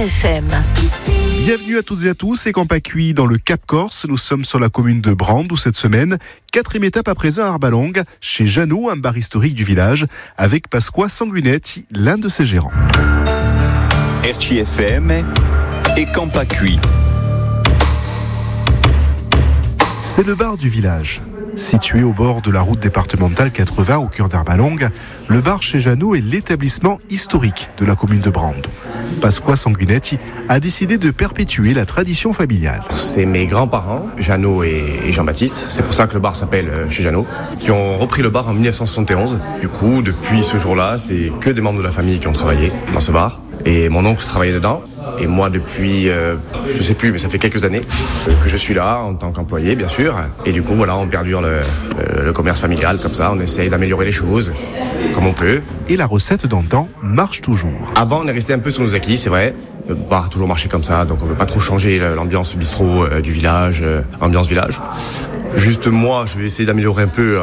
FM. Bienvenue à toutes et à tous, c'est Campa Cuit dans le Cap Corse. Nous sommes sur la commune de Brande où cette semaine, 4e étape à présent à Arbalong, chez Jeannot, un bar historique du village, avec Pasqua Sanguinetti, l'un de ses gérants. RCFM et Campa Cuit. C'est le bar du village. Situé au bord de la route départementale 80 au cœur d'Arbalong, le bar chez Jeannot est l'établissement historique de la commune de Brande. Pasqua Sanguinetti a décidé de perpétuer la tradition familiale. C'est mes grands-parents, Jeannot et Jean-Baptiste, c'est pour ça que le bar s'appelle chez Jeannot, qui ont repris le bar en 1971. Du coup, depuis ce jour-là, c'est que des membres de la famille qui ont travaillé dans ce bar. Et mon oncle travaillait dedans. Et moi, depuis, je sais plus, mais ça fait quelques années que je suis là en tant qu'employé, bien sûr. Et du coup, voilà, on perdure le commerce familial comme ça. On essaye d'améliorer les choses comme on peut. Et la recette d'antan marche toujours. Avant, on est resté un peu sur nos acquis, c'est vrai. Le bar a toujours marché comme ça, donc on ne veut pas trop changer l'ambiance bistrot du village, ambiance village. Juste moi, je vais essayer d'améliorer un peu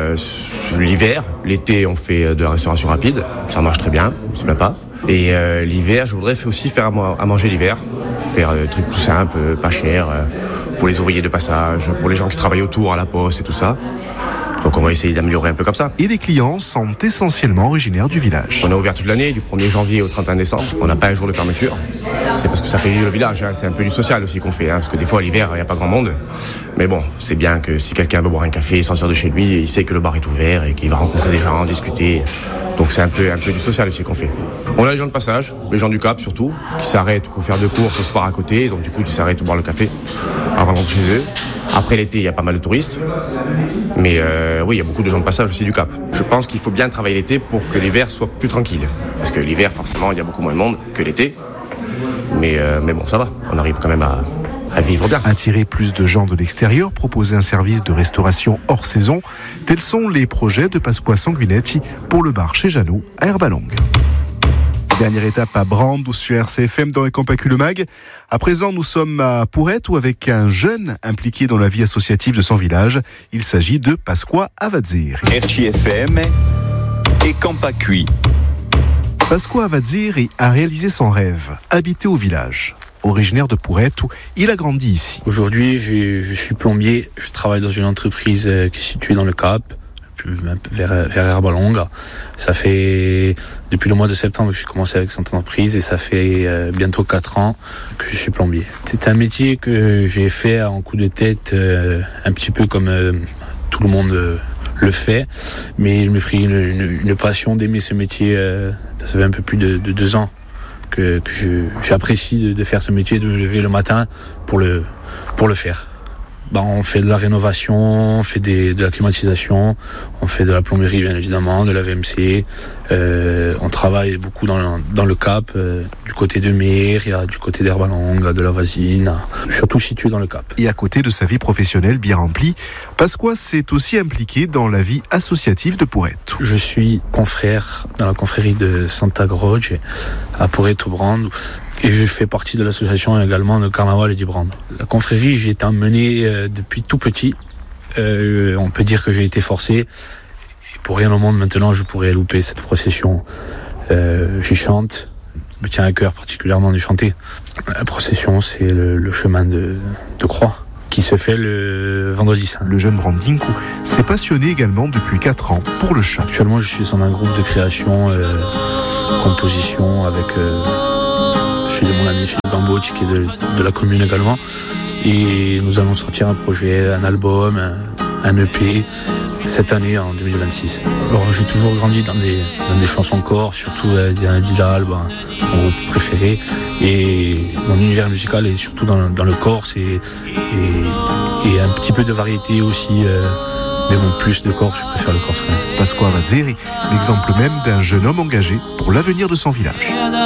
l'hiver. L'été, on fait de la restauration rapide. Ça marche très bien, on se plaint pas. Et l'hiver, je voudrais aussi faire à manger l'hiver, faire des trucs tout simples, pas chers, pour les ouvriers de passage, pour les gens qui travaillent autour à la poste et tout ça. Donc on va essayer d'améliorer un peu comme ça. Et les clients sont essentiellement originaires du village. On est ouvert toute l'année, du 1er janvier au 31 décembre. On n'a pas un jour de fermeture. C'est parce que ça fait vivre le village, hein. C'est un peu du social aussi qu'on fait, hein, parce que des fois l'hiver, il n'y a pas grand monde. Mais bon, c'est bien que si quelqu'un veut boire un café, sortir de chez lui, il sait que le bar est ouvert et qu'il va rencontrer des gens, discuter. Donc c'est un peu du social aussi qu'on fait. On a les gens de passage, les gens du Cap surtout, qui s'arrêtent pour faire 2 courses au sport à côté, donc du coup ils s'arrêtent pour boire le café avant de rentrer chez eux. Après l'été, il y a pas mal de touristes, mais oui, il y a beaucoup de gens de passage aussi du Cap. Je pense qu'il faut bien travailler l'été pour que l'hiver soit plus tranquille, parce que l'hiver, forcément, il y a beaucoup moins de monde que l'été, mais bon, ça va, on arrive quand même à vivre bien. Attirer plus de gens de l'extérieur, proposer un service de restauration hors saison, tels sont les projets de Pasqua Sanguinetti pour le bar chez Jeannot à Arbalong. Dernière étape à Brande ou sur RCFM dans les Campa Cuit le Mag. À présent, nous sommes à Pourrette ou avec un jeune impliqué dans la vie associative de son village. Il s'agit de Pasqua Avadzir. RCFM et Campa Cuit. Pasqua Avadzir a réalisé son rêve, habiter au village. Originaire de Pourrette, où il a grandi ici. Aujourd'hui, je suis plombier. Je travaille dans une entreprise qui est située dans le Cap, vers Arbalong. Ça fait depuis le mois de septembre que j'ai commencé avec cette entreprise et ça fait bientôt 4 ans que je suis plombier. C'est un métier que j'ai fait en coup de tête, un petit peu comme tout le monde le fait, mais je me suis pris une passion d'aimer ce métier. Ça fait un peu plus de 2 ans que j'apprécie de faire ce métier, de me lever le matin pour le faire. On fait de la rénovation, on fait de la climatisation, on fait de la plomberie bien évidemment, de la VMC. On travaille beaucoup dans le Cap, du côté de Mer, il y a du côté d'Arbalong, de la Vasine, surtout situé dans le Cap. Et à côté de sa vie professionnelle bien remplie, Pasqua s'est aussi impliqué dans la vie associative de Pourrette. Je suis confrère dans la confrérie de Santa Croce à Pourrette au Brande. Et je fais partie de l'association également de Carnaval et du Brande. La confrérie, j'ai été emmené depuis tout petit. On peut dire que j'ai été forcé. Et pour rien au monde, maintenant, je pourrais louper cette procession. J'y chante. Je me tiens à cœur particulièrement de chanter. La procession, c'est le chemin de croix qui se fait le vendredi saint. Le jeune Brandinko s'est passionné également depuis 4 ans pour le chant. Actuellement, je suis dans un groupe de création, composition avec... Je suis de mon ami Philippe Gambotti qui est de la commune également. Et nous allons sortir un projet, un album, un EP cette année en 2026. Alors j'ai toujours grandi dans des chansons corse, surtout Diana Dilal, mon groupe préféré. Et mon univers musical est surtout dans le corse et un petit peu de variété aussi. Mais bon, plus de corse, je préfère le corse quand même. Pasqua Avadzir, l'exemple même d'un jeune homme engagé pour l'avenir de son village.